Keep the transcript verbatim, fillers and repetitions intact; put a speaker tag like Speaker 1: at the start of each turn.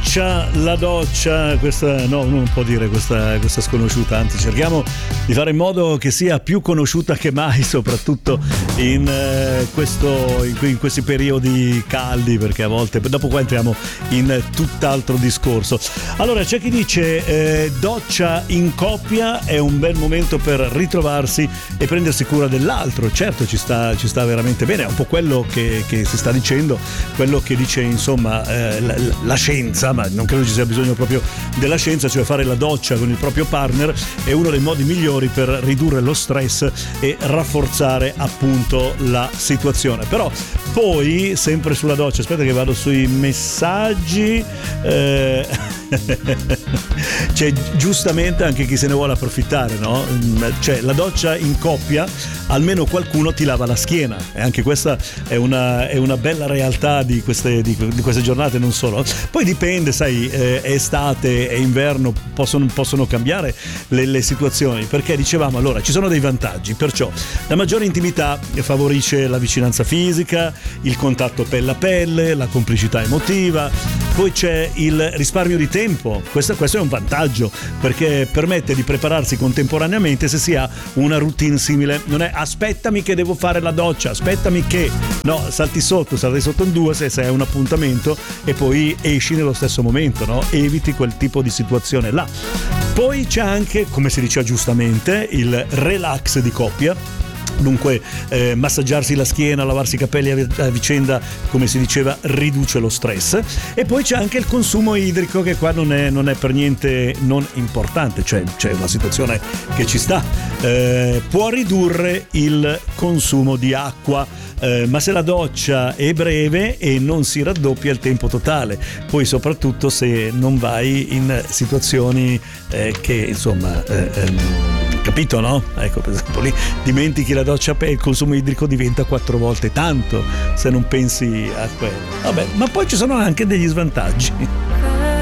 Speaker 1: doccia, la doccia, questa no, non può dire questa, questa sconosciuta, anzi cerchiamo di fare in modo che sia più conosciuta che mai, soprattutto in, eh, questo, in, in questi periodi caldi, perché a volte dopo qua entriamo in tutt'altro discorso. Allora c'è chi dice eh, doccia in coppia è un bel momento per ritrovarsi e prendersi cura dell'altro. Certo, ci sta, ci sta veramente bene, è un po' quello che, che si sta dicendo, quello che dice insomma eh, la, la scienza, ma non credo ci sia bisogno proprio della scienza, cioè fare la doccia con il proprio partner è uno dei modi migliori per ridurre lo stress e rafforzare appunto la situazione. Però poi sempre sulla doccia, aspetta che vado sui messaggi, eh, c'è giustamente anche chi se ne vuole approfittare, no? Cioè la doccia in coppia almeno qualcuno ti lava la schiena, e anche questa è una, è una bella realtà di queste, di, di queste giornate, non solo. Poi dipende, sai, eh, è estate, è inverno, possono, possono cambiare le, le situazioni, perché dicevamo allora ci sono dei vantaggi, perciò la maggiore intimità favorisce la vicinanza fisica, il contatto pelle a pelle, la complicità emotiva. Poi c'è il risparmio di tempo, questo, questo è un vantaggio, perché permette di prepararsi contemporaneamente se si ha una routine simile. Non è aspettami che devo fare la doccia, aspettami che, no, salti sotto, salti sotto in due se, se è un appuntamento e poi esci nello stesso momento, no? Eviti quel tipo di situazione là. Poi c'è anche, come si diceva giustamente, il relax di coppia. Dunque eh, massaggiarsi la schiena, lavarsi i capelli a vicenda, come si diceva, riduce lo stress. E poi c'è anche il consumo idrico, che qua non è, non è per niente non importante, cioè c'è una situazione che ci sta, eh, può ridurre il consumo di acqua, eh, ma se la doccia è breve e non si raddoppia il tempo totale, poi soprattutto se non vai in situazioni eh, che insomma eh, ehm, capito, no? Ecco, per esempio lì dimentichi la doccia e il consumo idrico diventa quattro volte tanto se non pensi a quello. Vabbè, ma poi ci sono anche degli svantaggi.